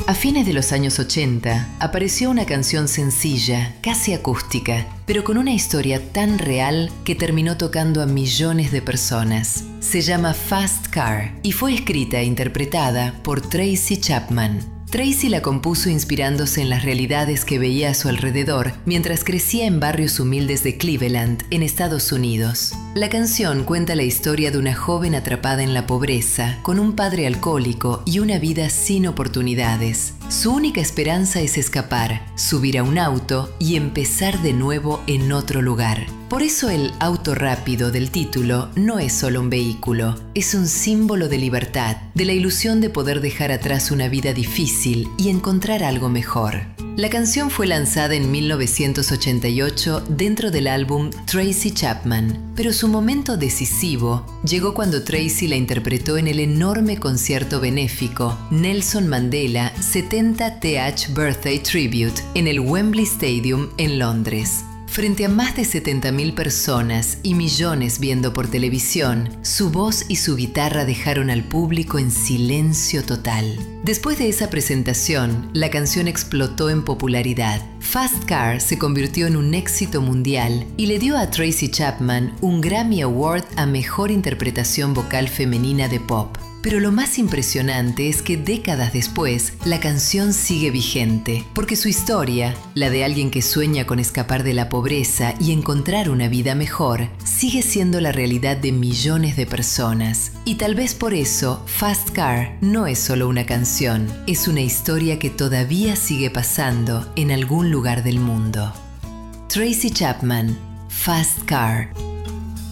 A fines de los años 80, apareció una canción sencilla, casi acústica, pero con una historia tan real que terminó tocando a millones de personas. Se llama Fast Car y fue escrita e interpretada por Tracy Chapman. Tracy la compuso inspirándose en las realidades que veía a su alrededor mientras crecía en barrios humildes de Cleveland, en Estados Unidos. La canción cuenta la historia de una joven atrapada en la pobreza, con un padre alcohólico y una vida sin oportunidades. Su única esperanza es escapar, subir a un auto y empezar de nuevo en otro lugar. Por eso el auto rápido del título no es solo un vehículo, es un símbolo de libertad, de la ilusión de poder dejar atrás una vida difícil y encontrar algo mejor. La canción fue lanzada en 1988 dentro del álbum Tracy Chapman, pero su momento decisivo llegó cuando Tracy la interpretó en el enorme concierto benéfico Nelson Mandela 70th Birthday Tribute en el Wembley Stadium en Londres. Frente a más de 70.000 personas y millones viendo por televisión, su voz y su guitarra dejaron al público en silencio total. Después de esa presentación, la canción explotó en popularidad. Fast Car se convirtió en un éxito mundial y le dio a Tracy Chapman un Grammy Award a Mejor Interpretación Vocal Femenina de Pop. Pero lo más impresionante es que décadas después, la canción sigue vigente, porque su historia, la de alguien que sueña con escapar de la pobreza y encontrar una vida mejor, sigue siendo la realidad de millones de personas. Y tal vez por eso, Fast Car no es solo una canción, es una historia que todavía sigue pasando en algún lugar del mundo. Tracy Chapman, Fast Car.